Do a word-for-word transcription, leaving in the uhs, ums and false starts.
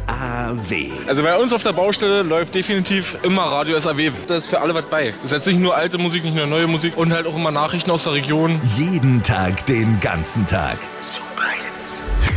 A W. Also bei uns auf der Baustelle läuft definitiv immer Radio S A W. Da ist für alle was bei. Das ist jetzt nicht nur alte Musik, nicht nur neue Musik und halt auch immer Nachrichten aus der Region. Jeden Tag, den ganzen Tag. Super Hits.